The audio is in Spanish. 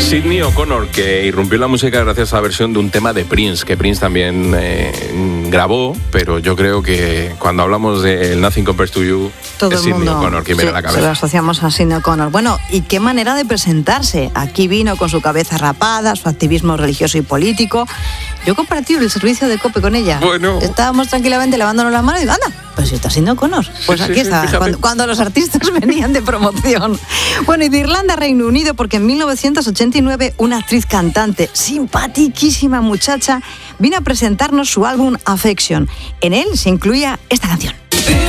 Sidney O'Connor, que irrumpió en la música gracias a la versión de un tema de Prince, que Prince también grabó, pero yo creo que cuando hablamos de Nothing Compares to You, todo es Sidney O'Connor quien viene a la cabeza. Se lo asociamos a Sidney O'Connor. Bueno, ¿y qué manera de presentarse? Aquí vino con su cabeza rapada, su activismo religioso y político. Yo compartí el servicio de COPE con ella. Bueno. Estábamos tranquilamente lavándonos las manos y digo, anda, pues si está Sidney O'Connor. Pues sí, aquí está, cuando los artistas venían de promoción. Bueno, y de Irlanda a Reino Unido, porque en 1989 una actriz cantante, simpatiquísima muchacha, vino a presentarnos su álbum Affection. En él se incluía esta canción.